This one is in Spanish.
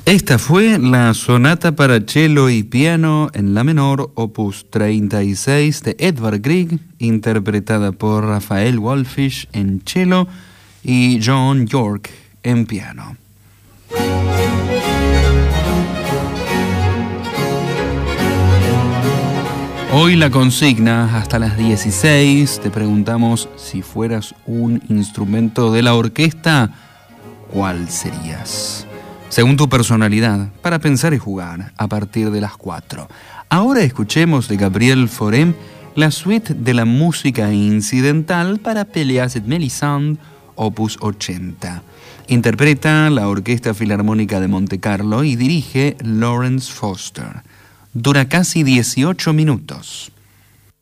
Esta fue la sonata para cello y piano en la menor, opus 36 de Edvard Grieg, interpretada por Rafael Wolfisch en cello y John York en piano. Hoy la consigna, hasta las 16, te preguntamos si fueras un instrumento de la orquesta, ¿cuál serías? Según tu personalidad, para pensar y jugar a partir de las 4. Ahora escuchemos de Gabriel Fauré la suite de la música incidental para Pelléas et Mélisande, opus 80. Interpreta la Orquesta Filarmónica de Montecarlo y dirige Lawrence Foster. Dura casi 18 minutos.